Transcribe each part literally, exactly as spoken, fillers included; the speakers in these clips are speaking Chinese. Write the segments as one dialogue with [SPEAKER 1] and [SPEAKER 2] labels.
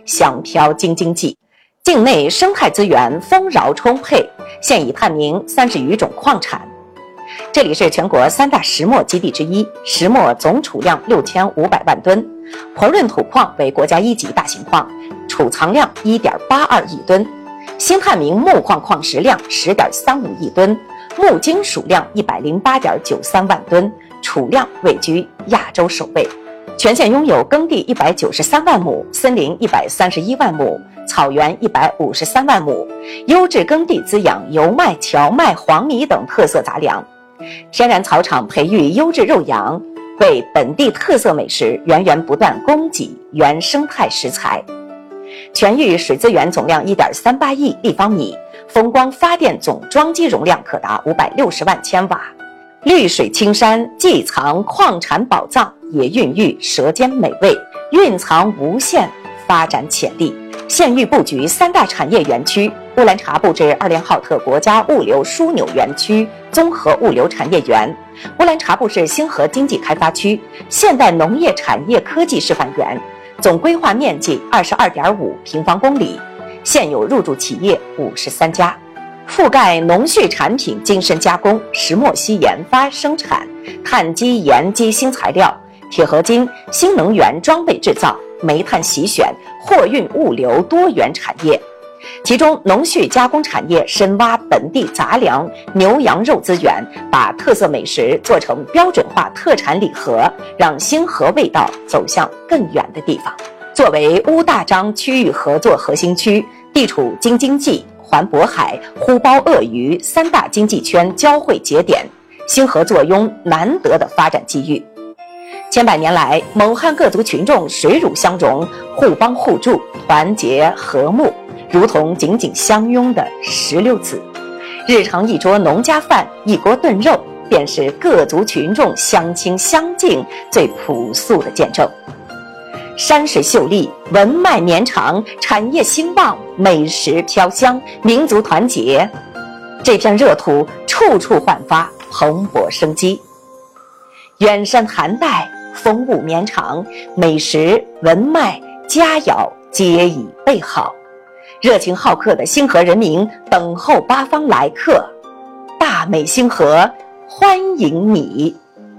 [SPEAKER 1] 香飘京津冀。境内生态资源丰饶充沛，现已探明三十余种矿产。这里是全国三大石墨基地之一，石墨总储量六千五百万吨，婆润土矿为国家一级大型矿，储藏量 一点八二亿吨，新探明木矿矿石量 十点三五亿吨，木金属量 一百零八点九三万吨，储量位居亚洲首位。全县拥有耕地一百九十三万亩，森林一百三十一万亩，草原一百五十三万亩，优质耕地滋养油麦、荞麦、黄米等特色杂粮，天然草场培育优质肉羊，为本地特色美食源源不断供给原生态食材。全域水资源总量 一点三八亿立方米，风光发电总装机容量可达五百六十万千瓦。绿水青山既藏矿产宝藏，也孕育舌尖美味，蕴藏无限发展潜力。县域布局三大产业园区：乌兰察布至二连浩特国家物流枢纽园区综合物流产业园，乌兰察布市星河经济开发区现代农业产业科技示范园，总规划面积 二十二点五平方公里，现有入驻企业五十三家。覆盖农畜产品精深加工、石墨烯研发生产、碳基盐基新材料、铁合金、新能源装备制造、煤炭洗选、货运物流多元产业。其中农畜加工产业深挖本地杂粮、牛羊肉资源，把特色美食做成标准化特产礼盒，让星河味道走向更远的地方。作为乌大章区域合作核心区，地处京津冀、环渤海、呼包鄂渝三大经济圈交汇节点，星河坐拥难得的发展机遇。千百年来，蒙汉各族群众水乳相融，互帮互助，团结和睦，如同紧紧相拥的石榴籽。日常一桌农家饭，一锅炖肉，便是各族群众相亲相敬最朴素的见证。山水秀丽，文脉绵长，产业兴旺，美食飘香，民族团结，这片热土处处焕发蓬勃生机。远山寒带，风物绵长，美食文脉佳肴皆已备好，热情好客的星河人民等候八方来客，大美星河欢迎你。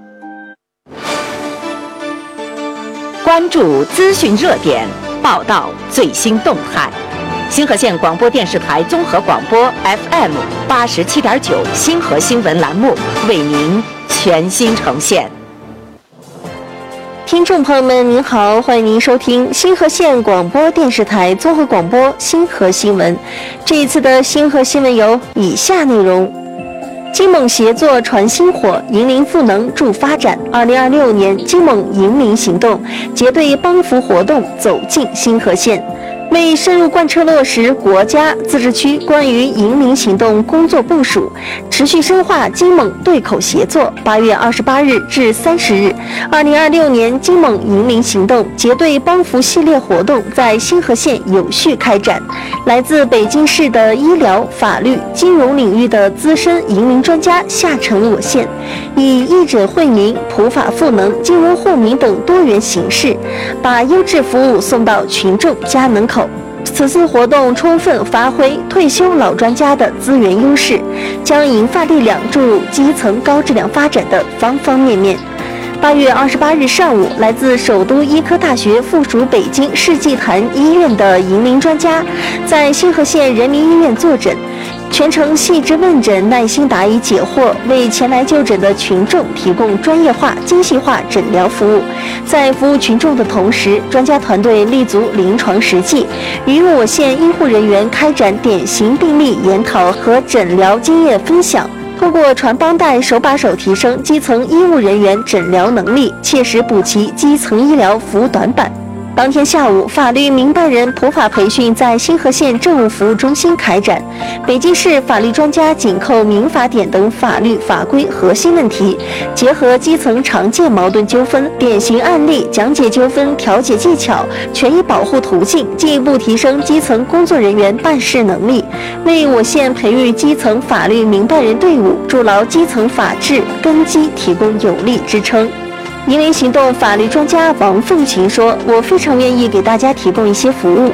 [SPEAKER 1] 关注资讯热点，报道最新动态。星河县广播电视台综合广播 F M 八十七点九星河新闻栏目为您全新呈现。
[SPEAKER 2] 听众朋友们您好，欢迎您收听星河县广播电视台综合广播星河新闻。这一次的星河新闻有以下内容：金猛协作传薪火，银林赋能助发展。二零二六年金猛银林行动结对帮扶活动走进星河县。为深入贯彻落实国家自治区关于银林行动工作部署，持续深化金猛对口协作，八月二十八日至三十日，二零二六年金猛银林行动结对帮扶系列活动在星河县有序开展。来自北京市的医疗、法律、金融领域的资深银林专家下沉我县，以义诊惠民、普法赋能、金融护民等多元形式，把优质服务送到群众家门口。此次活动充分发挥退休老专家的资源优势，将引发力量注入基层高质量发展的方方面面。八月二十八日上午，来自首都医科大学附属北京世纪坛医院的银林专家在星河县人民医院坐诊，全程细致问诊，耐心答疑解惑，为前来就诊的群众提供专业化、精细化诊疗服务。在服务群众的同时，专家团队立足临床实际，与我县医护人员开展典型病例研讨和诊疗经验分享，通过传帮带手把手提升基层医务人员诊疗能力，切实补齐基层医疗服务短板。当天下午，法律明白人普法培训在星河县政务服务中心开展，北京市法律专家紧扣民法典等法律法规核心问题，结合基层常见矛盾纠纷、典型案例，讲解纠纷调解技巧、权益保护途径，进一步提升基层工作人员办事能力，为我县培育基层法律明白人队伍、筑牢基层法治根基提供有力支撑。银林行动法律专家王凤琴说：“我非常愿意给大家提供一些服务，